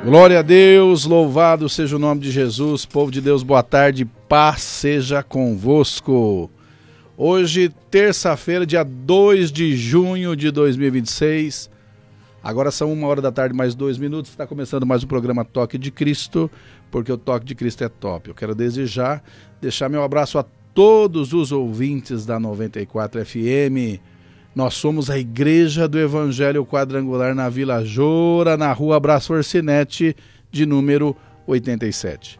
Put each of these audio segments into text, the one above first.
Glória a Deus, louvado seja o nome de Jesus. Povo de Deus, boa tarde, paz seja convosco. Hoje, terça-feira, dia 2 de junho de 2026. Agora são 1h da tarde, mais 2 minutos. Está começando mais um programa Toque de Cristo, porque o Toque de Cristo é top. Eu quero deixar meu abraço a todos os ouvintes da 94 FM. Nós somos a Igreja do Evangelho Quadrangular na Vila Joura, na rua Abraço Orcinete, de número 87.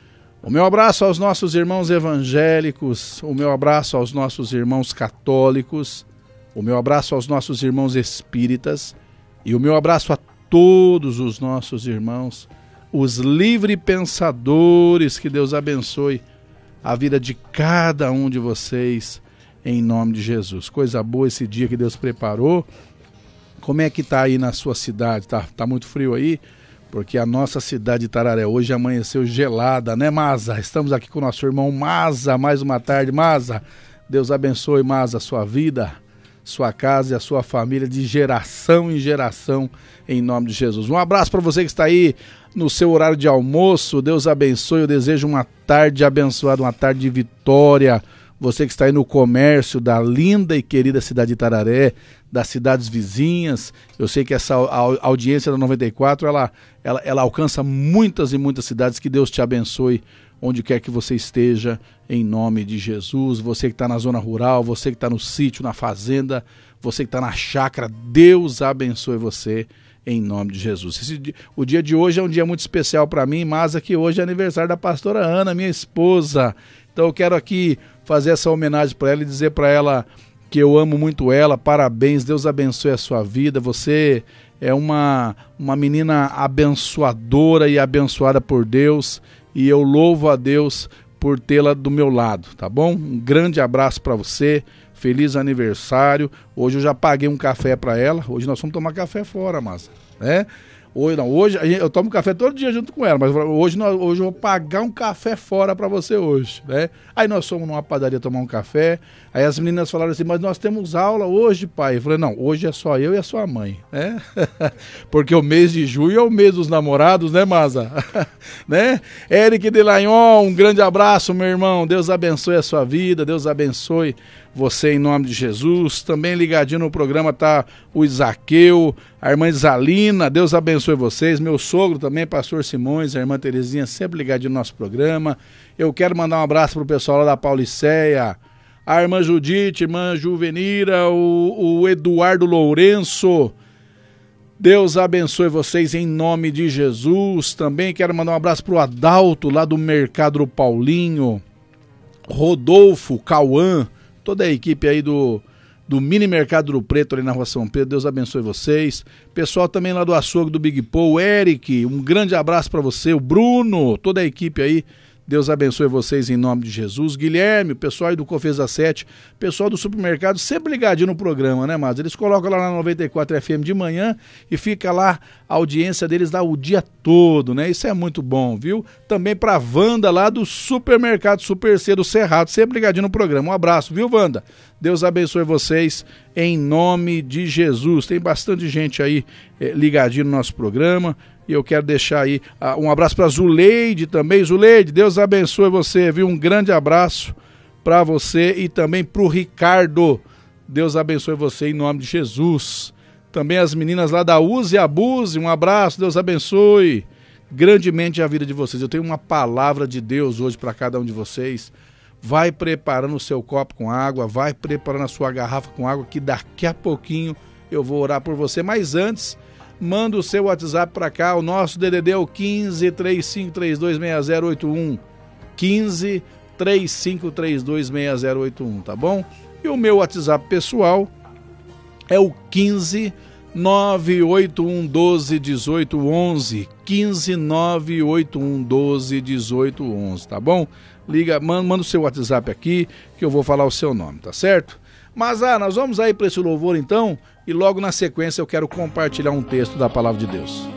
O meu abraço aos nossos irmãos evangélicos, o meu abraço aos nossos irmãos católicos, o meu abraço aos nossos irmãos espíritas e o meu abraço a todos os nossos irmãos, os livre pensadores. Que Deus abençoe a vida de cada um de vocês, em nome de Jesus. Coisa boa esse dia que Deus preparou. Como é que tá aí na sua cidade? Tá muito frio aí? Porque a nossa cidade de Tararé hoje amanheceu gelada, né, Maza? Estamos aqui com o nosso irmão Maza, mais uma tarde. Maza, Deus abençoe, Maza, a sua vida, sua casa e a sua família de geração em geração, em nome de Jesus. Um abraço para você que está aí no seu horário de almoço. Deus abençoe, eu desejo uma tarde abençoada, uma tarde de vitória. Você que está aí no comércio da linda e querida cidade de Tararé, das cidades vizinhas, eu sei que essa audiência da 94, ela alcança muitas e muitas cidades. Que Deus te abençoe onde quer que você esteja, em nome de Jesus. Você que está na zona rural, você que está no sítio, na fazenda, você que está na chácara, Deus abençoe você, em nome de Jesus. O dia de hoje é um dia muito especial para mim, mas aqui hoje é aniversário da pastora Ana, minha esposa. Então eu quero aqui fazer essa homenagem para ela e dizer para ela que eu amo muito ela. Parabéns, Deus abençoe a sua vida. Você é uma menina abençoadora e abençoada por Deus, e eu louvo a Deus por tê-la do meu lado, tá bom? Um grande abraço para você, feliz aniversário. Hoje eu já paguei um café para ela. Hoje nós vamos tomar café fora, mas, né? Hoje eu tomo café todo dia junto com ela, mas hoje eu vou pagar um café fora para você hoje, né? Aí nós fomos numa padaria tomar um café, aí as meninas falaram assim, mas nós temos aula hoje, pai. Eu falei, não, hoje é só eu e a sua mãe, né? Porque o mês de julho é o mês dos namorados, né, Maza? Né? Eric Delagnon, um grande abraço, meu irmão. Deus abençoe a sua vida, Deus abençoe você, em nome de Jesus. Também ligadinho no programa tá o Isaqueu, a irmã Isalina, Deus abençoe vocês. Meu sogro também, pastor Simões, a irmã Terezinha, sempre ligadinho no nosso programa. Eu quero mandar um abraço pro pessoal lá da Pauliceia, a irmã Judite, irmã Juvenira, o Eduardo Lourenço. Deus abençoe vocês em nome de Jesus. Também quero mandar um abraço pro Adalto, lá do Mercado Paulinho, Rodolfo, Cauã, toda a equipe aí do Mini Mercado do Preto, ali na Rua São Pedro. Deus abençoe vocês. Pessoal também lá do açougue do Big Paul, Eric, um grande abraço para você. O Bruno, toda a equipe aí, Deus abençoe vocês em nome de Jesus. Guilherme, o pessoal aí do Cofesa 7, pessoal do supermercado, sempre ligadinho no programa, né, mas eles colocam lá na 94 FM de manhã e fica lá a audiência deles lá o dia todo, né? Isso é muito bom, viu? Também pra Wanda lá do supermercado Super C do Cerrado, sempre ligadinho no programa. Um abraço, viu, Wanda? Deus abençoe vocês em nome de Jesus. Tem bastante gente aí ligadinho no nosso programa. E eu quero deixar aí um abraço para Zuleide também. Zuleide, Deus abençoe você, viu? Um grande abraço para você e também para o Ricardo. Deus abençoe você em nome de Jesus. Também as meninas lá da Use e Abuse, um abraço, Deus abençoe grandemente a vida de vocês. Eu tenho uma palavra de Deus hoje para cada um de vocês. Vai preparando o seu copo com água, vai preparando a sua garrafa com água, que daqui a pouquinho eu vou orar por você. Mas antes, manda o seu WhatsApp para cá, o nosso DDD é o 1535326081, 1535326081, tá bom? E o meu WhatsApp pessoal é o 15981121811, 15981121811, tá bom? Liga, manda o seu WhatsApp aqui que eu vou falar o seu nome, tá certo? Mas nós vamos aí para esse louvor então, e logo na sequência eu quero compartilhar um texto da Palavra de Deus.